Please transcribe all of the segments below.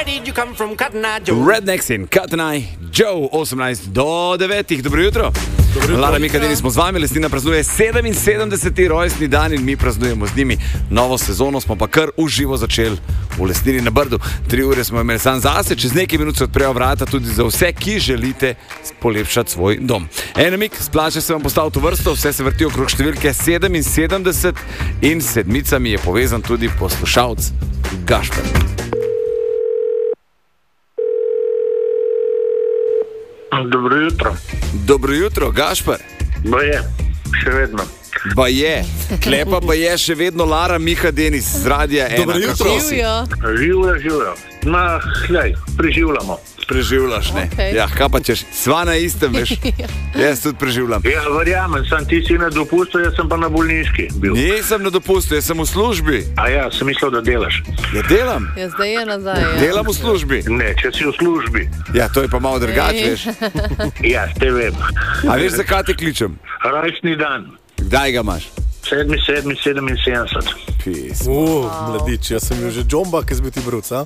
Where did you come from, Cotton Eye Joe? Rednecks in Cotton Eye Joe, 18 do 9. Dobro jutro. Lara Mikadini smo z vami, Lesnina praznuje 77. rojstni dan in mi praznujemo z njimi. Novo sezono smo pa kar uživo začeli v Lesnini na Brdu. 3 ure smo imeli sam zase, čez nekaj minut se odprejo vrata tudi za vse, ki želite polepšati svoj dom. Namig, splača se vam postaviti v vrsto, vse se vrti okrog številke 77 in s sedmicami je povezan tudi poslušalec Gašper. Dobro jutro. Dobro jutro, Gašper. Baje, še vedno. Baje, klepa pa je še vedno Lara Mikadini z Radia 1. Dobro jutro. Živjo. Hljaj, preživljamo. Preživljaš, ne? Okay. Ja, kaj pa češ? Sva na istem, veš? Jaz tudi preživljam. Ja, verjamem, sam ti si na dopustu, jaz sem pa na bolniški bil. Nisem na dopustu, jaz sem v službi. A ja, sem mislil, da delaš. Ja, delam. Ja, zdaj je nazaj. Ja. Delam v službi. Ne, če si v službi. Ja, to je pa malo drugače, veš? Ja, te vem. A veš, zakaj te kličem? Rojstni dan. Kdaj ga imaš? 7.7.77. Pis. Mladič, jaz sem bil že džomba, ki zbi ti bruca.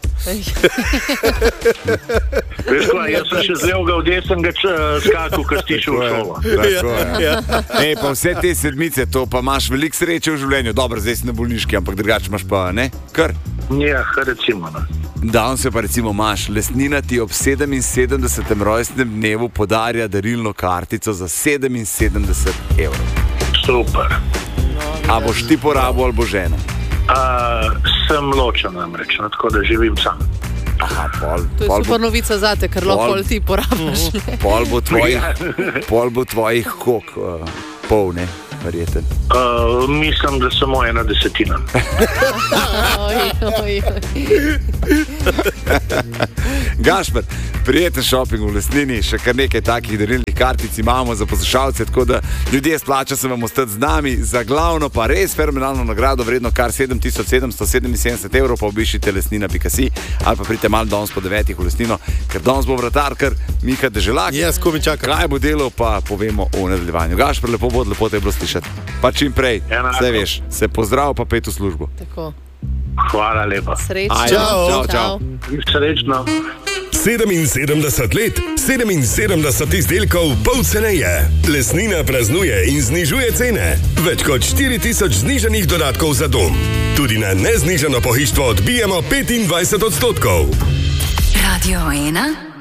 Veš kaj, jaz sem še z levega v desnega skakal, ko si šel v šolo. Tako je. Ej, pa vse te sedmice, to pa imaš veliko sreče v življenju. Dobro, zdaj si na bolniški, ampak drugače imaš pa, ne? Kar? Ja, recimo. Ne. Danes se pa recimo imaš, Lesnina ti ob 77. rojstnem dnevu podarja darilno kartico za 77 evrov. Super. A boš ti porabil ali bo žena? Sem ločen namreč, tako da živim sam. Aha, To je super novica zate, ker lahko ti porabiš. Pol bo tvojih kok, pol, ne? Verjeten. Mislim, da samo 1/10. Gašper, prijeten šoping v Lesnini, še kar nekaj takih darilnih kartic imamo za poslušalce, tako da ljudje splača se vam ostati z nami, za glavno pa res fenomenalno nagrado vredno kar 7777 evrov, pa obiščite lesnina.si ali pa pridite malo danes po 9 v Lesnino, ker danes bo vratar, kar Miha Deželak. Jaz, ko mi čakam. Kaj bo delo, pa povemo v nadaljevanju. Gašper, lepo te je bilo slišati. Pa čim prej, vse veš, se pozdrav, pa pet v službo. Tako. Hvala lepa. Srečno. Čau. Srečno. 77 let, 77 izdelkov pol ceneje. Lesnina praznuje in znižuje cene. Več kot 4000 znižanih dodatkov za dom. Tudi na neznižano pohištvo odbijemo 25%. Radio 1